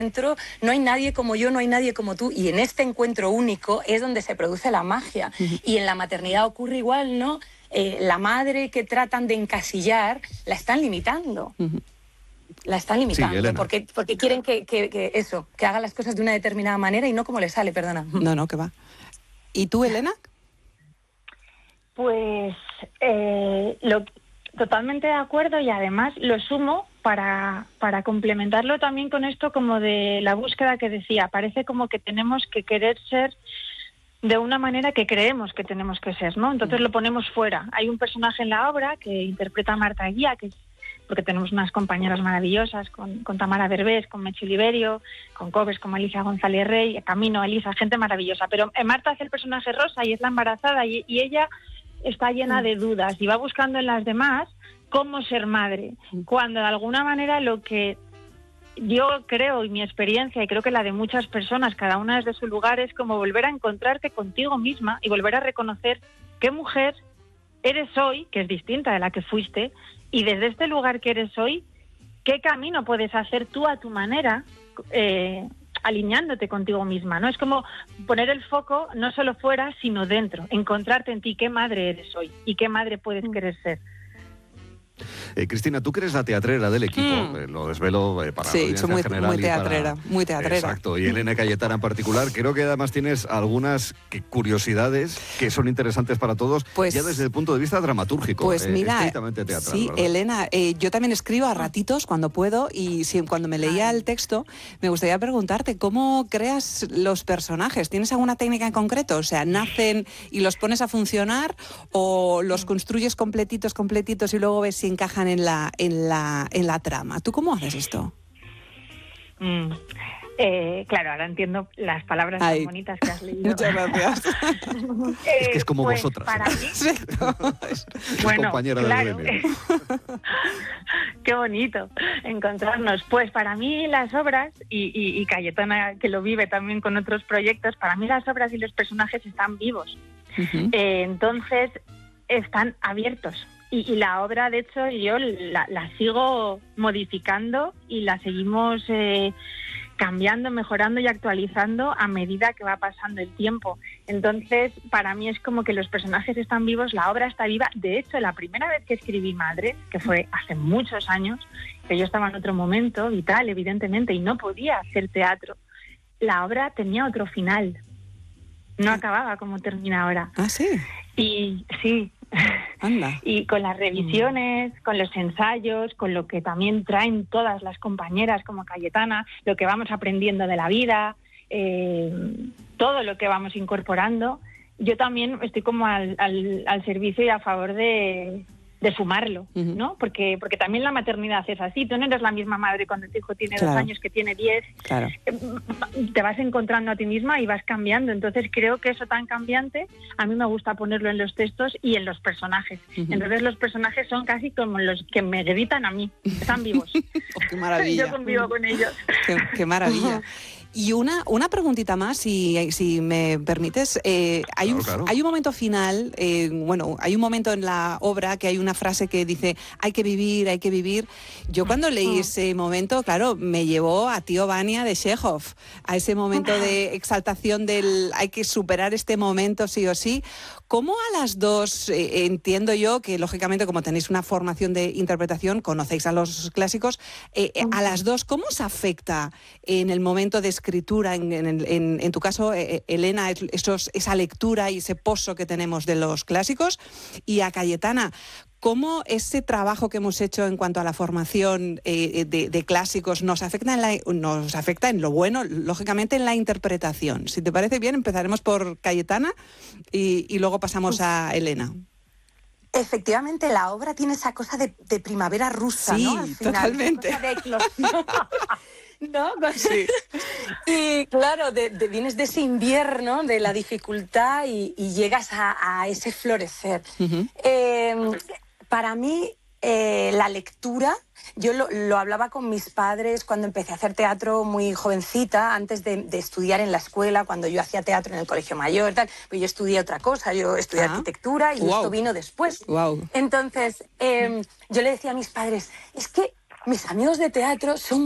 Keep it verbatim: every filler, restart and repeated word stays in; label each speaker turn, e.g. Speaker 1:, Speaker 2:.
Speaker 1: encuentro, no hay nadie como yo, no hay nadie como tú, y en este encuentro único es donde se produce la magia. Uh-huh. Y en la maternidad ocurre igual, ¿no? Eh, la madre que tratan de encasillar, la están limitando. Uh-huh. La están limitando, sí, porque, porque quieren que, que, que eso, que haga las cosas de una determinada manera y no como le sale, perdona.
Speaker 2: No, no, que va. ¿Y tú, Elena?
Speaker 3: Pues eh, lo, totalmente de acuerdo, y además lo sumo para, para complementarlo también con esto como de la búsqueda que decía. Parece como que tenemos que querer ser de una manera que creemos que tenemos que ser, ¿no? Entonces lo ponemos fuera. Hay un personaje en la obra que interpreta a Marta Guía, que es porque tenemos unas compañeras maravillosas, con, con Tamara Berbés, con Mechi Liberio, con covers como Alicia González Rey, Camino, Elisa, gente maravillosa. Pero Marta hace el personaje rosa y es la embarazada, y, y ella está llena de dudas y va buscando en las demás cómo ser madre, cuando de alguna manera lo que yo creo, y mi experiencia, y creo que la de muchas personas, cada una desde su lugar, es como volver a encontrarte contigo misma y volver a reconocer qué mujer eres hoy, que es distinta de la que fuiste, y desde este lugar que eres hoy, qué camino puedes hacer tú a tu manera, eh, alineándote contigo misma, ¿no? Es como poner el foco no solo fuera, sino dentro, encontrarte en ti qué madre eres hoy y qué madre puedes querer ser.
Speaker 4: Eh, Cristina, tú que eres la teatrera del equipo, mm. eh, lo desvelo eh, para
Speaker 2: sí,
Speaker 4: la audiencia
Speaker 2: muy,
Speaker 4: general.
Speaker 2: muy teatrera,
Speaker 4: para...
Speaker 2: muy teatrera.
Speaker 4: Exacto, y Elena Cayetana en particular. Creo que además tienes algunas que, curiosidades que son interesantes para todos, pues, ya desde el punto de vista dramatúrgico.
Speaker 2: Pues
Speaker 4: eh,
Speaker 2: mira,
Speaker 4: teatral,
Speaker 2: sí, ¿verdad? Elena, eh, yo también escribo a ratitos cuando puedo, y si, cuando me leía el texto, me gustaría preguntarte, ¿cómo creas los personajes? ¿Tienes alguna técnica en concreto? O sea, ¿nacen y los pones a funcionar, o los construyes completitos, completitos, y luego ves si encajan en la en la en la trama? ¿Tú cómo haces esto?
Speaker 3: Mm. Eh, claro, ahora entiendo las palabras Ay. tan bonitas que has leído.
Speaker 2: Muchas gracias.
Speaker 3: eh,
Speaker 4: es que es como
Speaker 3: pues,
Speaker 4: vosotras.
Speaker 3: Para mí...
Speaker 4: es
Speaker 3: bueno,
Speaker 4: compañera
Speaker 3: claro.
Speaker 4: de
Speaker 3: Qué bonito encontrarnos. Pues para mí las obras, y, y, y Cayetana, que lo vive también con otros proyectos, para mí las obras y los personajes están vivos. Uh-huh. Eh, entonces, están abiertos. Y, y la obra, de hecho, yo la, la sigo modificando y la seguimos eh, cambiando, mejorando y actualizando a medida que va pasando el tiempo. Entonces, para mí es como que los personajes están vivos, la obra está viva. De hecho, la primera vez que escribí Madre, que fue hace muchos años, que yo estaba en otro momento vital, evidentemente, y no podía hacer teatro, la obra tenía otro final. No acababa como termina ahora.
Speaker 2: ¿Ah, sí?
Speaker 3: Y sí...
Speaker 2: Anda.
Speaker 3: Y con las revisiones, con los ensayos, con lo que también traen todas las compañeras como Cayetana, lo que vamos aprendiendo de la vida, eh, todo lo que vamos incorporando, yo también estoy como al, al, al servicio y a favor de, de fumarlo, uh-huh. ¿no? Porque, porque también la maternidad es así. Tú no eres la misma madre cuando tu hijo tiene claro. dos años que tiene diez.
Speaker 2: Claro.
Speaker 3: Te vas encontrando a ti misma y vas cambiando. Entonces creo que eso tan cambiante, a mí me gusta ponerlo en los textos y en los personajes. Uh-huh. Entonces los personajes son casi como los que me gritan a mí. Están vivos.
Speaker 2: Oh, ¡qué maravilla!
Speaker 3: Yo convivo con ellos.
Speaker 2: ¡Qué, qué maravilla! Y una, una preguntita más, si, si me permites. Eh, hay,
Speaker 4: claro,
Speaker 2: un,
Speaker 4: claro.
Speaker 2: hay un momento final, eh, bueno, hay un momento en la obra que hay una frase que dice, hay que vivir, hay que vivir. Yo cuando leí ese momento, claro, me llevó a Tío Vania de Chekhov, a ese momento de exaltación del hay que superar este momento sí o sí. ¿Cómo a las dos, eh, entiendo yo que lógicamente como tenéis una formación de interpretación, conocéis a los clásicos, eh, a las dos, ¿cómo os afecta en el momento de escritura, en, en, en, en tu caso, eh, Elena, esos, esa lectura y ese pozo que tenemos de los clásicos? Y a Cayetana, ¿cómo ese trabajo que hemos hecho en cuanto a la formación eh, de, de clásicos nos afecta, en la, nos afecta en lo bueno, lógicamente en la interpretación? Si te parece bien, empezaremos por Cayetana y, y luego pasamos a Elena.
Speaker 1: Efectivamente, la obra tiene esa cosa de, de primavera rusa,
Speaker 2: sí,
Speaker 1: ¿no? Al final,
Speaker 2: totalmente.
Speaker 1: Esa cosa de eclosión. ¿No?
Speaker 2: Sí.
Speaker 1: Y claro, de, de, vienes de ese invierno, de la dificultad y, y llegas a, a ese florecer. Uh-huh. Eh, para mí, eh, la lectura, yo lo, lo hablaba con mis padres cuando empecé a hacer teatro muy jovencita, antes de, de estudiar en la escuela, cuando yo hacía teatro en el Colegio Mayor, tal, pues yo estudié otra cosa, yo estudié ah. arquitectura y wow. esto vino después.
Speaker 2: Wow.
Speaker 1: Entonces, eh, yo le decía a mis padres, es que mis amigos de teatro son